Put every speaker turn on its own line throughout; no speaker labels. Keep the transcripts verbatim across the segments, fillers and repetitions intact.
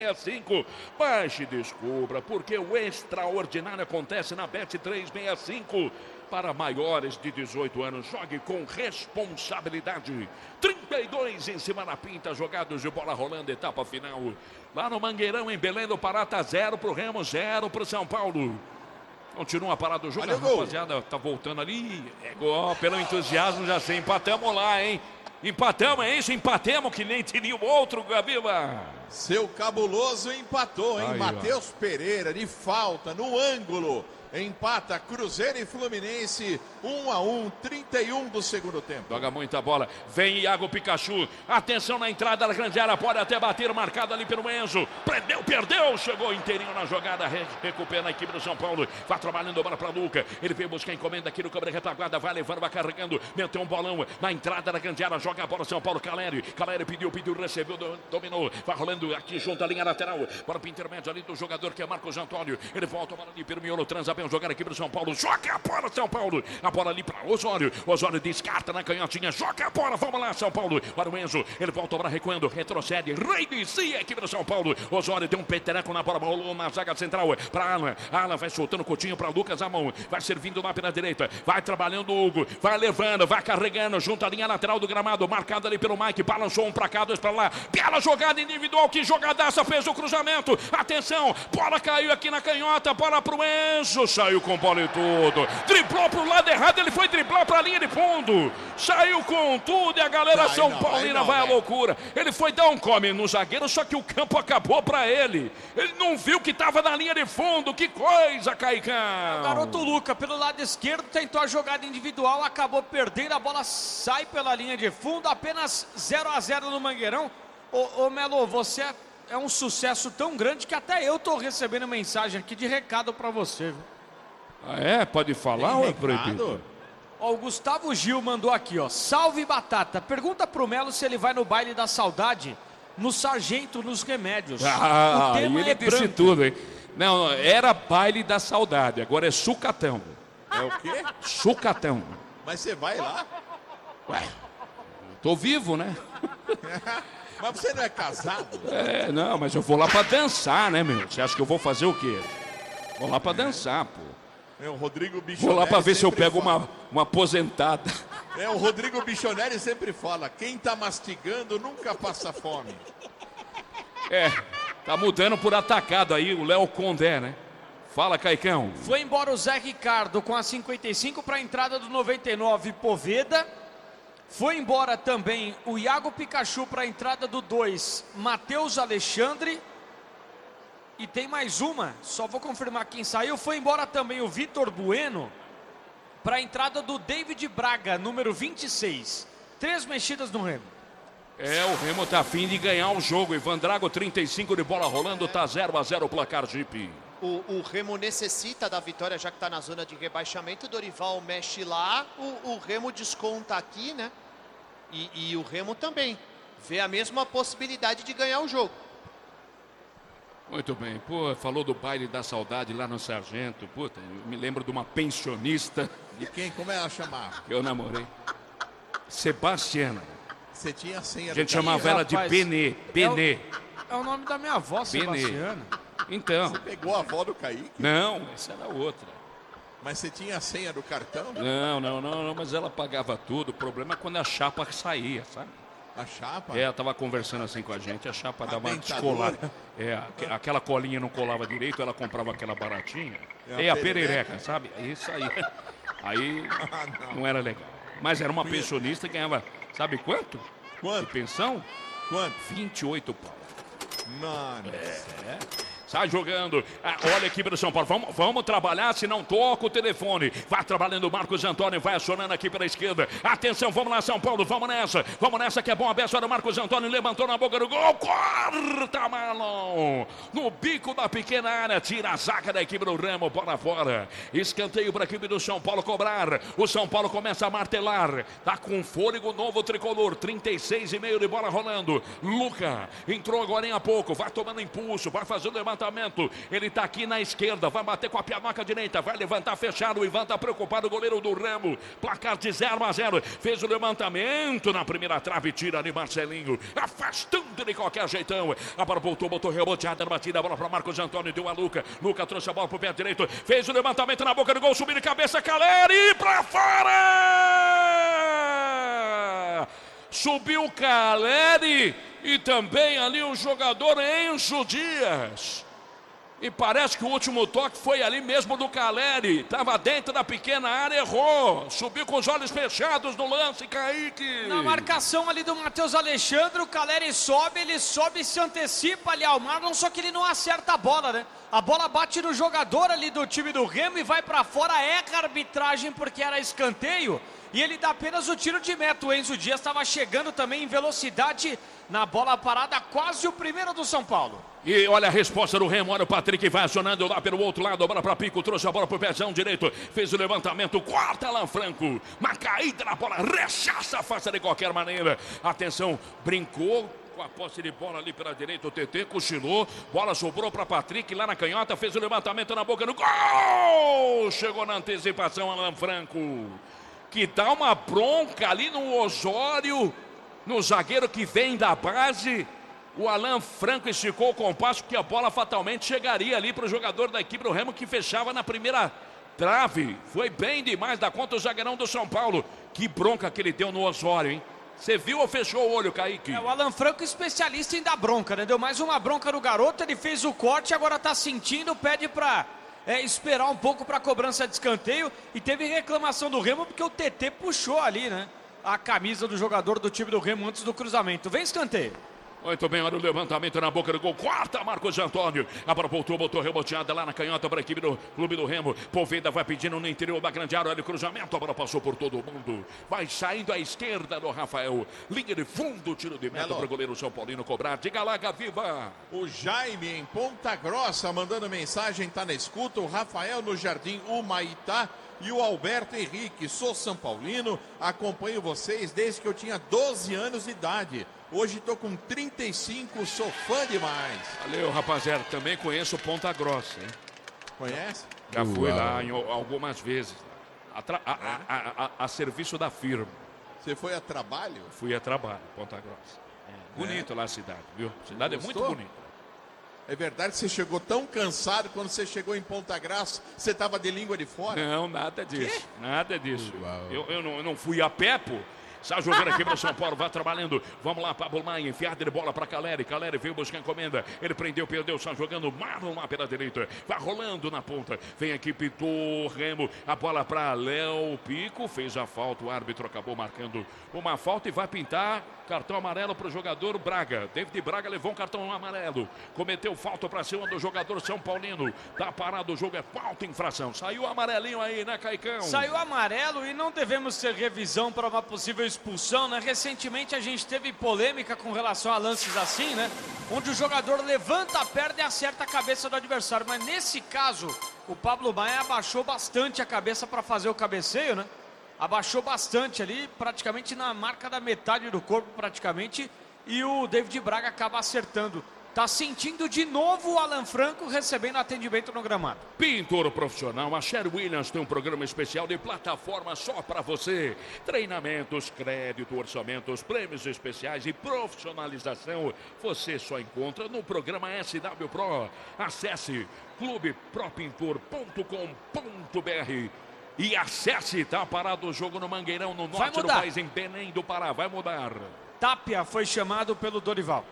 cinco. Baixe e descubra, porque o extraordinário acontece na Bet trezentos e sessenta e cinco. Para maiores de dezoito anos, jogue com responsabilidade. trinta e dois em cima da pinta, jogados de bola rolando, etapa final. Lá no Mangueirão, em Belém do Pará, tá zero pro Remo, zero pro São Paulo. Continua parado o jogo, a rapaziada tá voltando ali. É gol, pelo entusiasmo, já sei, empatamos lá, hein? Empatamos, é isso? Empatamos que nem teria o outro, Gabiba.
Seu cabuloso empatou, hein? Matheus Pereira, de falta, no ângulo. Empata Cruzeiro e Fluminense, um a um, trinta e um do segundo tempo.
Joga muita bola, vem Iago Pikachu, atenção na entrada da grande área, pode até bater, marcado ali pelo Enzo, prendeu, perdeu, chegou inteirinho na jogada, re recupera a equipe do São Paulo, vai trabalhando bola para Luca, ele veio buscar encomenda aqui no câmera retaguarda, vai levando, vai carregando, meteu um bolão na entrada da grande área, joga a bola São Paulo, Caleri, Caleri pediu, pediu, recebeu, dominou, vai rolando aqui junto à linha lateral, bola para o intermédio ali do jogador que é Marcos Antônio, ele volta a bola ali pelo miolo, transa bem, jogar aqui para o São Paulo, joga a bola São Paulo, a bola ali para Osório, Osório descarta na canhotinha, joga a bola, vamos lá São Paulo, para o Enzo, ele volta para recuando, retrocede, reinicia a equipe do São Paulo, Osório deu um petereco na bola, rolou na zaga central, para Alan, Alan vai soltando o Coutinho para Lucas Amon, vai servindo lá pela direita, vai trabalhando o Hugo, vai levando, vai carregando, junto à linha lateral do gramado, marcado ali pelo Mike, balançou um para cá, dois para lá, bela jogada individual, que jogadaça, fez o cruzamento, atenção, bola caiu aqui na canhota, bola para o Enzo, saiu com bola e tudo, driblou pro lado errado, ele foi driblar pra linha de fundo, saiu com tudo e a galera
vai,
São
não,
Paulina
vai, não,
vai à
né?
loucura, ele foi dar um come no zagueiro, só que o campo acabou pra ele, ele não viu que tava na linha de fundo, que coisa, Caicão.
O garoto Luca, pelo lado esquerdo, tentou a jogada individual, acabou perdendo, a bola sai pela linha de fundo, apenas zero a zero no Mangueirão. Ô, ô Melo, você é, é um sucesso tão grande que até eu tô recebendo mensagem aqui de recado pra você, viu?
Ah, é? Pode falar ou é proibido?
Ó, o Gustavo Gil mandou aqui, ó. Salve Batata, pergunta pro Melo se ele vai no baile da saudade no Sargento nos Remédios.
Ah,
o tema
ele
é
disse
branco.
tudo, hein? Não, era baile da saudade, agora é sucatão.
É o quê?
Sucatão.
Mas você vai lá?
Ué, tô vivo, né?
Mas você não é casado?
É, não, mas eu vou lá pra dançar, né, meu? Você acha que eu vou fazer o quê? Vou lá pra dançar, pô.
É, o Rodrigo Bichonelli.
Vou lá pra ver se eu pego
fala.
uma, uma aposentada.
É, o Rodrigo Bichonelli sempre fala, quem tá mastigando nunca passa fome.
É, tá mudando por atacado aí o Léo Condé, né? Fala, Caicão.
Foi embora o Zé Ricardo com a cinquenta e cinco para a entrada do noventa e nove, Poveda. Foi embora também o Iago Pikachu para a entrada do dois, Matheus Alexandre. E tem mais uma, só vou confirmar quem saiu. Foi embora também o Vitor Bueno para a entrada do David Braga, número vinte e seis. Três mexidas no Remo.
É, o Remo tá afim de ganhar o jogo. Ivan Drago, trinta e cinco de bola rolando, tá zero a zero o placar, Jeep.
O, o Remo necessita da vitória, já que está na zona de rebaixamento. O Dorival mexe lá, o, o Remo desconta aqui, né? E, e o Remo também vê a mesma possibilidade de ganhar o jogo.
Muito bem, pô, falou do baile da saudade lá no Sargento. Puta, eu me lembro de uma pensionista.
De quem? Como ela chamava?
Que eu namorei. Sebastiana.
Você tinha a senha
A gente
do
chamava
cartão?
ela de
Rapaz,
Benê. Benê.
É o nome da minha avó,
Benê.
Sebastiana.
Então.
Você pegou a avó do Kaique?
Não, essa era outra.
Mas você tinha a senha do cartão?
Não, não, não, não, mas ela pagava tudo. O problema é quando a chapa saía, sabe?
A chapa?
É, ela tava conversando assim com a gente, a chapa
A
dava uma
dentadura.
descolada. É, aque- aquela colinha não colava direito, ela comprava aquela baratinha.
É a
É a
perereca.
perereca, sabe? É isso aí. Aí
Ah, não.
não era legal. Mas era uma pensionista que ganhava, sabe quanto? De
Quanto?
pensão?
Quanto?
vinte e oito pau.
Mano.
É. Sai jogando, ah, olha a equipe do São Paulo, vamos, vamos trabalhar, se não toca o telefone, vai trabalhando o Marcos Antônio, vai acionando aqui pela esquerda, atenção, vamos lá São Paulo, vamos nessa, vamos nessa que é bom, abençoado o Marcos Antônio, levantou na boca do gol, corta Marlon, no bico da pequena área, tira a zaga da equipe do Remo, bola fora, escanteio para a equipe do São Paulo cobrar, o São Paulo começa a martelar, tá com fôlego novo tricolor, trinta e seis e meio de bola rolando, Luca, entrou agora em a pouco, vai tomando impulso, vai fazendo levantamento, levantamento. Ele tá aqui na esquerda, vai bater com a pianoca direita, vai levantar fechado. O Ivan tá preocupado, o goleiro do Remo. Placar de zero a zero. Fez o levantamento na primeira trave, tira ali Marcelinho, afastando de qualquer jeitão. A bola voltou, botou reboteada na batida, a bola para Marcos Antônio, deu a Luca. Luca trouxe a bola pro pé direito, fez o levantamento na boca do gol, subiu de cabeça, Caleri para fora! Subiu Caleri e também ali o jogador Enzo Dias. E parece que o último toque foi ali mesmo do Caleri. Estava dentro da pequena área, errou. Subiu com os olhos fechados no lance, Kaique.
Na marcação ali do Matheus Alexandre, o Caleri sobe, ele sobe e se antecipa ali ao Marlon, só que ele não acerta a bola, né? A bola bate no jogador ali do time do Remo e vai pra fora, erra a arbitragem porque era escanteio. E ele dá apenas o tiro de meta. O Enzo Dias estava chegando também em velocidade na bola parada, quase o primeiro do São Paulo.
E olha a resposta do Remo, olha o Patrick vai acionando lá pelo outro lado, a bola para Pico, trouxe a bola pro pezão direito, fez o levantamento, quarta Alan Franco, uma caída na bola, rechaça, faça de qualquer maneira. Atenção, brincou com a posse de bola ali pela direita, o T T cochilou, bola sobrou para Patrick lá na canhota, fez o levantamento na boca do gol, chegou na antecipação Alan Franco, que dá uma bronca ali no Osório, no zagueiro que vem da base. O Alan Franco esticou o compasso porque a bola fatalmente chegaria ali para o jogador da equipe do Remo que fechava na primeira trave. Foi bem demais da conta o zagueirão do São Paulo. Que bronca que ele deu no Osório, hein? Você viu ou fechou o olho, Kaique?
É, o Alan Franco especialista em dar bronca, né? Deu mais uma bronca no garoto, ele fez o corte, agora tá sentindo, pede para é, esperar um pouco para a cobrança de escanteio. E teve reclamação do Remo porque o T T puxou ali, né? A camisa do jogador do time do Remo antes do cruzamento. Vem escanteio.
Muito bem, olha o levantamento na boca do gol. Quarta, Marcos Antônio. A bola voltou, botou reboteada lá na canhota para a equipe do Clube do Remo. Poveda vai pedindo no interior da grande área. Olha o cruzamento, a bola passou por todo mundo. Vai saindo à esquerda do Rafael. Linha de fundo, tiro de meta para o goleiro São Paulino cobrar. Diga lá, Gaviva.
O Jaime em Ponta Grossa mandando mensagem, tá na escuta. O Rafael no Jardim Humaitá. E o Alberto Henrique, sou São Paulino, acompanho vocês desde que eu tinha doze anos de idade. Hoje estou com trinta e cinco, sou fã demais.
Valeu, rapaziada. Também conheço Ponta Grossa, hein?
Conhece?
Já fui
Uau.
lá em, algumas vezes. A, tra... a, a, a, a, a serviço da firma.
Você foi a trabalho?
Fui a trabalho, Ponta Grossa. É. Bonito é. lá a cidade, viu? A cidade Gostou? é muito bonita.
É verdade que você chegou tão cansado quando você chegou em Ponta Grossa, você estava de língua de fora?
Não, nada disso. Que? Nada disso. Eu, eu, não, eu não fui a pé, pô. Está jogando aqui para o São Paulo, vai trabalhando. Vamos lá, Pablo Maia, enfiada de bola para Caleri. Caleri veio buscar encomenda. Ele prendeu, perdeu, está jogando Marlon lá pela direita. Vai rolando na ponta. Vem a equipe do Remo. A bola para Léo Pico. Fez a falta, o árbitro acabou marcando uma falta e vai pintar cartão amarelo para o jogador Braga. David Braga levou um cartão amarelo. Cometeu falta para cima do jogador São Paulino. Tá parado o jogo, é falta, infração. Saiu o amarelinho aí, né, Caicão?
Saiu amarelo e não devemos ter revisão para uma possível expulsão, né? Recentemente a gente teve polêmica com relação a lances assim, né? Onde o jogador levanta a perna e acerta a cabeça do adversário. Mas nesse caso, o Pablo Maia abaixou bastante a cabeça para fazer o cabeceio, né? Abaixou bastante ali, praticamente na marca da metade do corpo, praticamente. E o David Braga acaba acertando. Tá sentindo de novo o Alan Franco recebendo atendimento no gramado.
Pintor profissional, a Sher Williams tem um programa especial de plataforma só para você. Treinamentos, crédito, orçamentos, prêmios especiais e profissionalização. Você só encontra no programa S W Pro. Acesse clube pro pintor ponto com ponto br e acesse, tá parado o jogo no Mangueirão, no norte do país, em Belém do Pará. Vai mudar.
Tapia foi chamado pelo Dorival.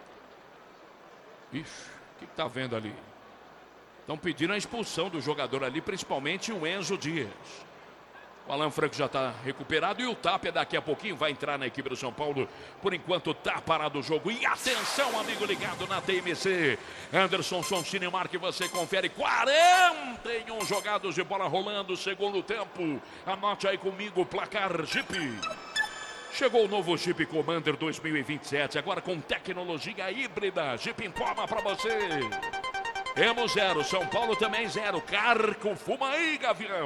Ixi, o que tá vendo ali? Estão pedindo a expulsão do jogador ali, principalmente o Enzo Dias. O Alan Franco já está recuperado e o Tapia daqui a pouquinho vai entrar na equipe do São Paulo. Por enquanto tá parado o jogo. E atenção, amigo ligado na T M C. Anderson Cinemar, que você confere. quarenta e um jogados de bola rolando, segundo tempo. Anote aí comigo o placar Jeep. Chegou o novo Jeep Commander dois mil e vinte e sete, agora com tecnologia híbrida. Jeep Impoma para você. Remo zero, São Paulo também zero. Carco, fuma aí, Gavião.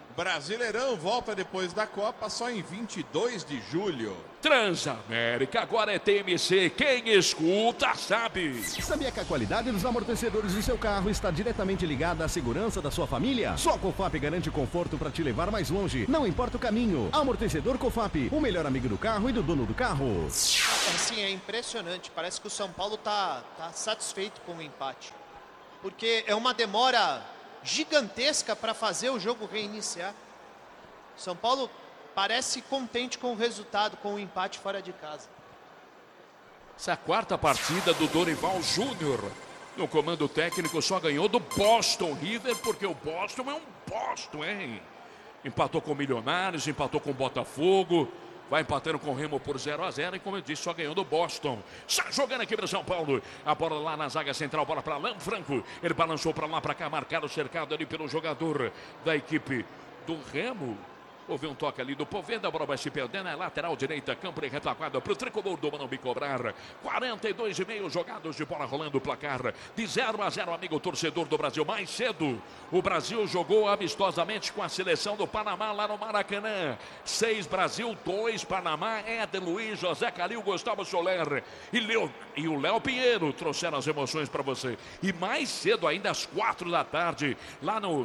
Brasileirão volta depois da Copa só em vinte e dois de julho.
Transamérica, agora é T M C. Quem escuta sabe.
Sabia que a qualidade dos amortecedores do seu carro está diretamente ligada à segurança da sua família? Só a Cofap garante conforto para te levar mais longe, não importa o caminho. Amortecedor Cofap, o melhor amigo do carro e do dono do carro.
Assim, é impressionante. Parece que o São Paulo tá, tá satisfeito com o empate. Porque é uma demora gigantesca para fazer o jogo reiniciar. São Paulo parece contente com o resultado, com o empate fora de casa.
Essa é a quarta partida do Dorival Júnior. No comando técnico só ganhou do Boston River, porque o Boston é um Boston, hein? Empatou com o Milionários, empatou com o Botafogo. Vai empatando com o Remo por zero a zero e, como eu disse, só ganhou do Boston. Está jogando aqui para São Paulo. A bola lá na zaga central, bola para Alain Franco. Ele balançou para lá, para cá, marcado, cercado ali pelo jogador da equipe do Remo. Houve um toque ali do Poveda, a bola vai se perdendo, é lateral direita, campo de retaguarda para o tricolor do Morumbi cobrar. quarenta e dois e meio jogados de bola rolando o placar. De zero a zero, amigo torcedor do Brasil. Mais cedo, o Brasil jogou amistosamente com a seleção do Panamá lá no Maracanã. seis Brasil, dois Panamá. Éder Luiz, José Calil, Gustavo Soler e, Leo, e o Léo Pinheiro trouxeram as emoções para você. E mais cedo, ainda às quatro da tarde, lá no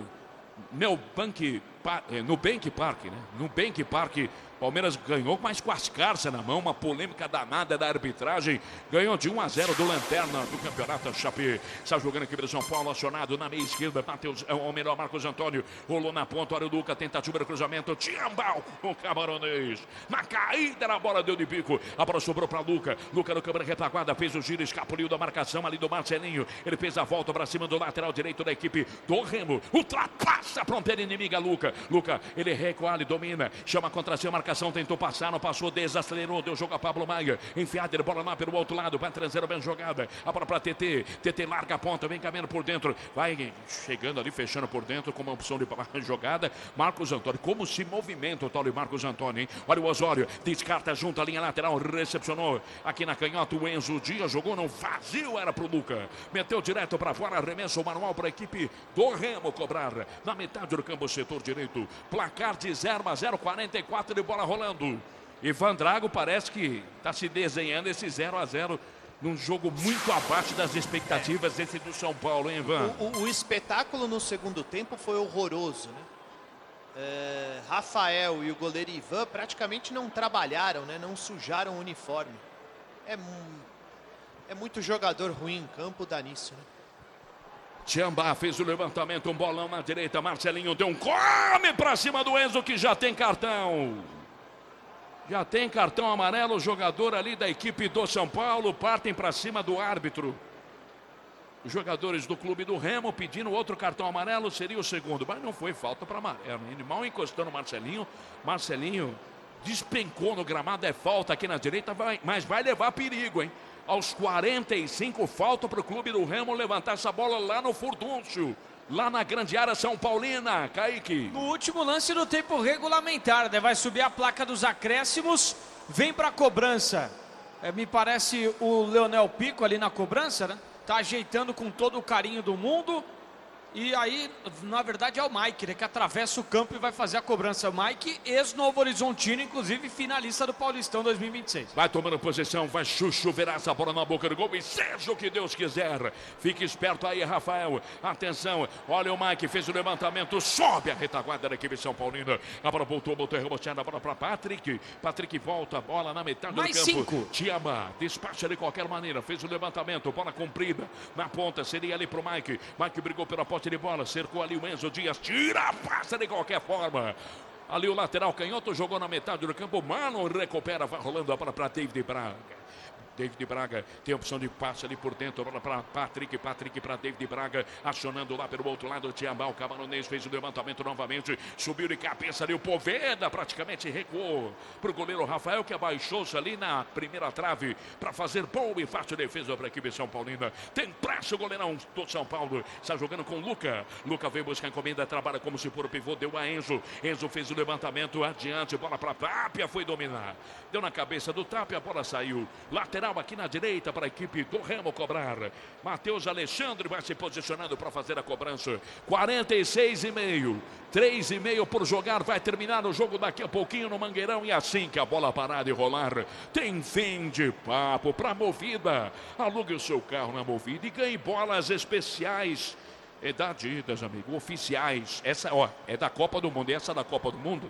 Nubank, Nubank Park, né? Nubank Park, Palmeiras ganhou, mas com as carças na mão, uma polêmica danada da arbitragem. Ganhou de um a zero do Lanterna do Campeonato Chape. Está jogando aqui para São Paulo, acionado na meia esquerda. Mateus, ou melhor, Marcos Antônio. Rolou na ponta, olha o Luca, tentativa de cruzamento. Tiambal com o Camaronês. Na caída na bola, deu de bico. A bola sobrou para Luca. Luca no câmera retaguarda, fez o giro, escapuliu da marcação ali do Marcelinho. Ele fez a volta para cima do lateral direito da equipe do Remo. Ultrapassa a fronteira inimiga, Luca. Luca, ele recua, ele domina. Chama contra si a marcação, tentou passar, não passou, desacelerou, deu jogo a Pablo Maia. Enfiado, ele bola lá pelo outro lado, vai traseiro, bem jogada. A bola para T T. T T larga a ponta, vem caminhando por dentro. Vai chegando ali, fechando por dentro, com uma opção de jogada. Marcos Antônio, como se movimenta o tal de Marcos Antônio, hein? Olha o Osório, descarta junto a linha lateral, recepcionou aqui na canhota. O Enzo Dias jogou no vazio, era pro Luca. Meteu direto para fora, arremesso manual para a equipe do Remo cobrar. Na metade do campo, setor direito. Placar de zero a zero, quarenta e quatro de bola rolando. Ivan Drago parece que está se desenhando esse zero a zero num jogo muito abaixo das expectativas, esse do São Paulo, hein, Ivan?
O, o, o espetáculo no segundo tempo foi horroroso, né? É, Rafael e o goleiro Ivan praticamente não trabalharam, né? Não sujaram o uniforme. É, é muito jogador ruim em campo, dá nisso, né?
Tiambá fez o levantamento, um bolão na direita, Marcelinho deu um come pra cima do Enzo, que já tem cartão. Já tem cartão amarelo, o jogador ali da equipe do São Paulo partem pra cima do árbitro. Os jogadores do clube do Remo pedindo outro cartão amarelo, seria o segundo, mas não foi falta para amarelo. Ele mal encostando o Marcelinho, Marcelinho despencou no gramado, é falta aqui na direita, vai, mas vai levar perigo, hein? Aos quarenta e cinco, falta para o clube do Remo levantar essa bola lá no Furdúncio, lá na grande área São Paulina, Kaique.
No último lance do tempo regulamentar, né? Vai subir a placa dos acréscimos, vem para a cobrança. É, me parece o Leonel Pico ali na cobrança, né? Tá ajeitando com todo o carinho do mundo. E aí, na verdade, é o Mike, né, que atravessa o campo e vai fazer a cobrança. O Mike, ex-Novo Horizontino, inclusive finalista do Paulistão dois mil e vinte e seis.
Vai tomando posição, vai chuchuverar essa bola na boca do gol e seja o que Deus quiser. Fique esperto aí, Rafael. Atenção, olha o Mike, fez o levantamento, sobe a retaguarda da equipe São Paulina. A bola voltou, botou reboteada, a bola para Patrick. Patrick volta, a bola na metade
Mais
do campo.
cinco.
Tiama, despacha de qualquer maneira, fez o levantamento, bola comprida. Na ponta, seria ali pro Mike. Mike brigou pela posse de bola, cercou ali o Enzo Dias, tira, passa de qualquer forma. Ali o lateral canhoto jogou na metade do campo, Mano recupera, vai rolando a bola para David Braga. David Braga tem a opção de passe ali por dentro, bola para Patrick, Patrick para David Braga, acionando lá pelo outro lado, Tiambal, o Camaronês fez o levantamento novamente, subiu de cabeça ali o Poveda, praticamente recuou para o goleiro Rafael, que abaixou-se ali na primeira trave para fazer boa e fácil defesa para a equipe São Paulina. Tem pressa o goleirão do São Paulo, está jogando com o Luca, Luca veio buscar a encomenda, trabalha como se for o pivô, deu a Enzo, Enzo fez o levantamento, adiante, bola para Tapia, foi dominar, deu na cabeça do Tapia, a bola saiu, lateral lateral aqui na direita para a equipe do Remo cobrar. Matheus Alexandre vai se posicionando para fazer a cobrança. quarenta e seis e meio. três e meio por jogar. Vai terminar o jogo daqui a pouquinho no Mangueirão. E assim que a bola parar e rolar, tem fim de papo para Movida. Alugue o seu carro na Movida e ganhe bolas especiais. É da Adidas, amigo. Oficiais. Essa, ó, é da Copa do Mundo. E essa da Copa do Mundo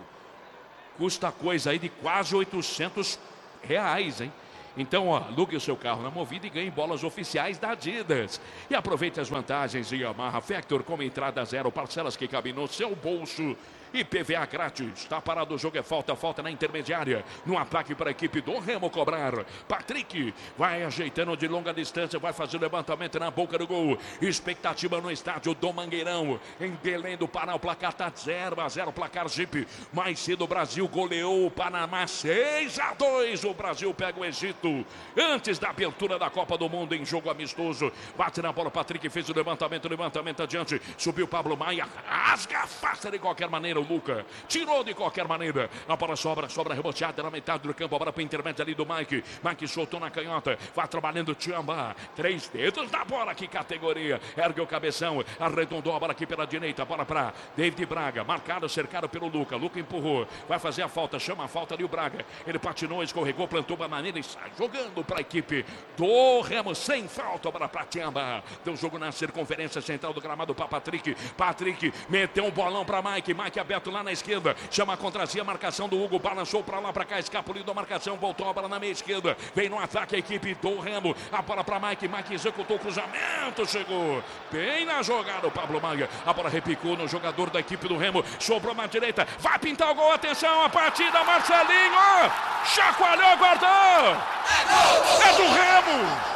custa coisa aí de quase oitocentos reais, hein? Então, ó, alugue o seu carro na Movida e ganhe bolas oficiais da Adidas. E aproveite as vantagens de Yamaha Factor com entrada zero, parcelas que cabem no seu bolso. E P V A grátis. Está parado o jogo, é falta, falta na intermediária. No ataque para a equipe do Remo cobrar. Patrick vai ajeitando de longa distância, vai fazer o levantamento na boca do gol. Expectativa no estádio do Mangueirão. Em Belém do Pará, o placar está zero a zero, placar Jeep. Mais cedo o Brasil goleou o Panamá seis a dois. O Brasil pega o Egito antes da abertura da Copa do Mundo em jogo amistoso. Bate na bola, Patrick fez o levantamento, levantamento adiante. Subiu Pablo Maia, rasga, afasta de qualquer maneira o Luca. Tirou de qualquer maneira. A bola sobra, sobra reboteada na metade do campo. A bola para o intermédio ali do Mike. Mike soltou na canhota. Vai trabalhando Tiamba. Três dedos na bola. Que categoria. Ergue o cabeção. Arredondou a bola aqui pela direita. A bola para David Braga. Marcado, cercado pelo Luca. Luca empurrou. Vai fazer a falta. Chama a falta ali o Braga. Ele patinou, escorregou, plantou bananeira e sai jogando para a equipe do Remo. Sem falta. A bola para Tiamba. Deu jogo na circunferência central do gramado para Patrick. Patrick meteu um bolão para Mike. Mike aberto lá na esquerda, chama a contrazia, marcação do Hugo, balançou para lá, para cá, escapuliu da marcação, voltou a bola na meia esquerda, vem no ataque a equipe do Remo, a bola para Mike, Mike executou o cruzamento, chegou bem na jogada o Pablo Maia, a bola repicou no jogador da equipe do Remo, sobrou na direita, vai pintar o gol, atenção, a partida, Marcelinho, chacoalhou, guardou, é do Remo!